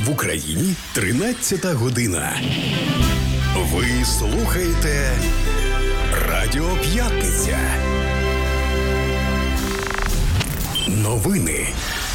В Україні 13-та година. Ви слухаєте Радіо П'ятниця. Новини.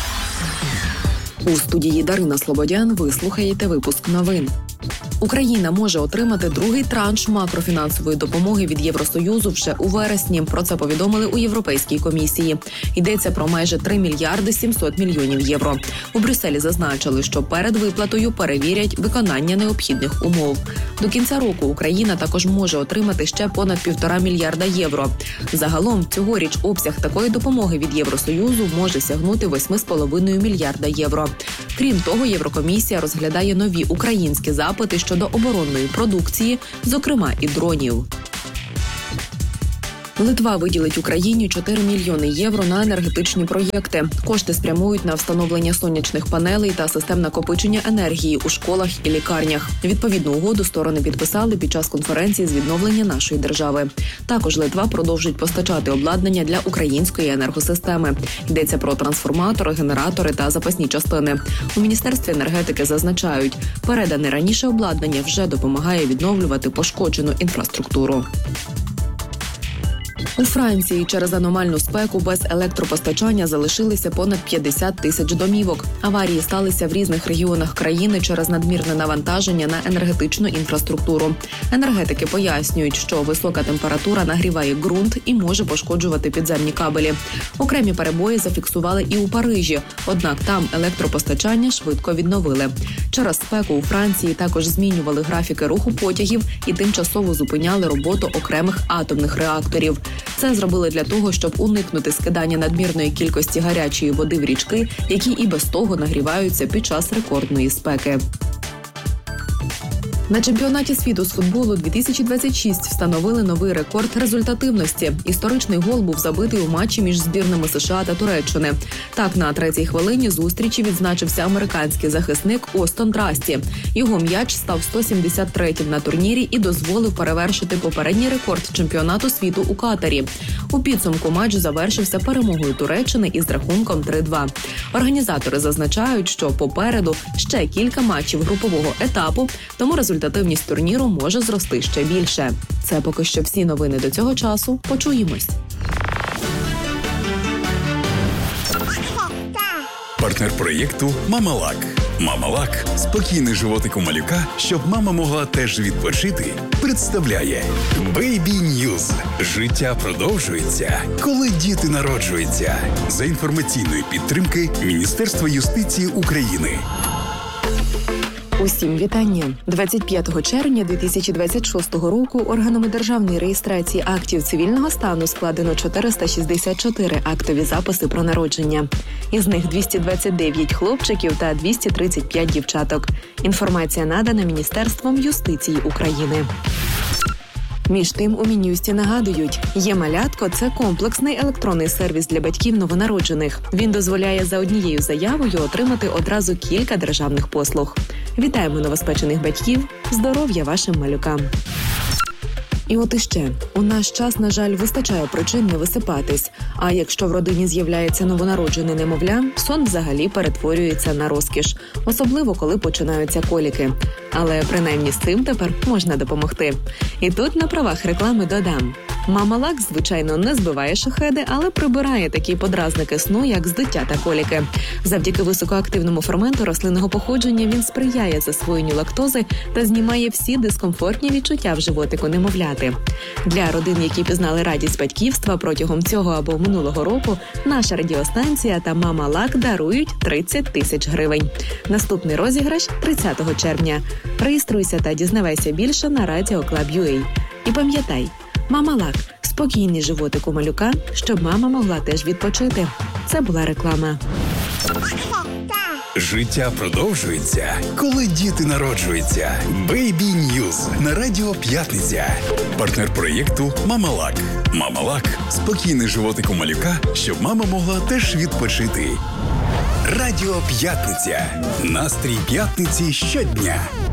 У студії Дарина Слободян ви слухаєте випуск новин. Україна може отримати другий транш макрофінансової допомоги від Євросоюзу вже у вересні. Про це повідомили у Європейській комісії. Йдеться про майже 3 мільярди 700 мільйонів євро. У Брюсселі зазначили, що перед виплатою перевірять виконання необхідних умов. До кінця року Україна також може отримати ще понад 1,5 мільярда євро. Загалом, цьогоріч обсяг такої допомоги від Євросоюзу може сягнути 8,5 мільярда євро. Крім того, Єврокомісія розглядає нові українські запити щодо оборонної продукції, зокрема і дронів. Литва виділить Україні 4 мільйони євро на енергетичні проєкти. Кошти спрямують на встановлення сонячних панелей та систем накопичення енергії у школах і лікарнях. Відповідну угоду сторони підписали під час конференції з відновлення нашої держави. Також Литва продовжить постачати обладнання для української енергосистеми. Йдеться про трансформатори, генератори та запасні частини. У Міністерстві енергетики зазначають, передане раніше обладнання вже допомагає відновлювати пошкоджену інфраструктуру. У Франції через аномальну спеку без електропостачання залишилися понад 50 тисяч домівок. Аварії сталися в різних регіонах країни через надмірне навантаження на енергетичну інфраструктуру. Енергетики пояснюють, що висока температура нагріває ґрунт і може пошкоджувати підземні кабелі. Окремі перебої зафіксували і у Парижі, однак там електропостачання швидко відновили. Через спеку у Франції також змінювали графіки руху потягів і тимчасово зупиняли роботу окремих атомних реакторів. Це зробили для того, щоб уникнути скидання надмірної кількості гарячої води в річки, які і без того нагріваються під час рекордної спеки. На чемпіонаті світу з футболу 2026 встановили новий рекорд результативності. Історичний гол був забитий у матчі між збірними США та Туреччини. Так, на 3-й хвилині зустрічі відзначився американський захисник Остон Трасті. Його м'яч став 173-м на турнірі і дозволив перевершити попередній рекорд чемпіонату світу у Катарі. У підсумку матч завершився перемогою Туреччини із рахунком 3-2. Організатори зазначають, що попереду ще кілька матчів групового етапу, тому результативність турніру може зрости ще більше. Це поки що всі новини до цього часу. Почуємось. Партнер проєкту «Мамалак». «Мамалак» – спокійний животик у малюка, щоб мама могла теж відпочити, представляє Baby News. Життя продовжується, коли діти народжуються. За інформаційної підтримки Міністерства юстиції України. Усім вітання. 25 червня 2026 року органами державної реєстрації актів цивільного стану складено 464 актові записи про народження. Із них 229 хлопчиків та 235 дівчаток. Інформація надана Міністерством юстиції України. Між тим, у Мін'юсті нагадують, «Є-малятко» – це комплексний електронний сервіс для батьків новонароджених. Він дозволяє за однією заявою отримати одразу кілька державних послуг. Вітаємо новоспечених батьків! Здоров'я вашим малюкам! І от іще. У наш час, на жаль, вистачає причин не висипатись. А якщо в родині з'являється новонароджене немовля, сон взагалі перетворюється на розкіш. Особливо, коли починаються коліки. Але принаймні з цим тепер можна допомогти. І тут на правах реклами додам. «Мамалак», звичайно, не збиває шахеди, але прибирає такі подразники сну, як здуття та коліки. Завдяки високоактивному ферменту рослинного походження він сприяє засвоєнню лактози та знімає всі дискомфортні відчуття в животику немовляти. Для родин, які пізнали радість батьківства протягом цього або минулого року, наша радіостанція та «Мамалак» дарують 30 тисяч гривень. Наступний розіграш – 30 червня. Реєструйся та дізнавайся більше на Radio.Club.ua. І пам'ятай, «Мамалак» – спокійний животик у малюка, щоб мама могла теж відпочити. Це була реклама. Життя продовжується, коли діти народжуються. Baby News на Радіо П'ятниця. Партнер проєкту «Мамалак». «Мамалак» – спокійний животик у малюка, щоб мама могла теж відпочити. Радіо П'ятниця. Настрій п'ятниці щодня.